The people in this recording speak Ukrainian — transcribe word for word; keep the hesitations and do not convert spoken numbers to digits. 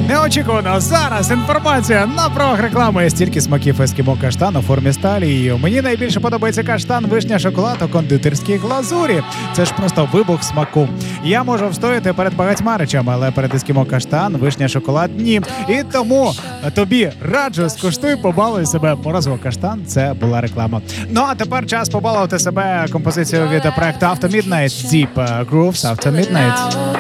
Неочікувано зараз інформація на правах реклами. Стільки смаків ескімо каштан у формі сталі. Мені найбільше подобається каштан, вишня, шоколад у кондитерській глазурі. Це ж просто вибух смаку. Я можу встояти перед багатьма речами, але перед ескімо каштан, вишня, шоколад – ні. І тому тобі раджу, скуштуй, побалуй себе. Морозиво каштан – це була реклама. Ну а тепер час побалувати себе композицією від проекту After Midnight, Deep Grooves After Midnight.